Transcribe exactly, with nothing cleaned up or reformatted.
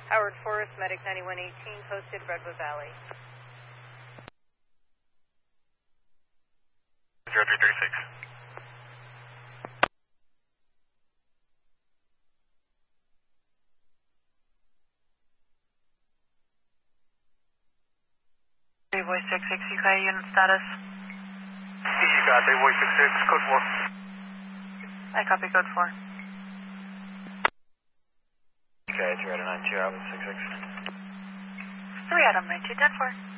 Howard Forest, Medic ninety-one eighteen, posted Redwood Valley. zero three three six. Three voice six six, U K unit status. You got three voice six six, code four. I copy code four. Okay, three Adam nine two, Alpha six six. three Adam nine two, ten four.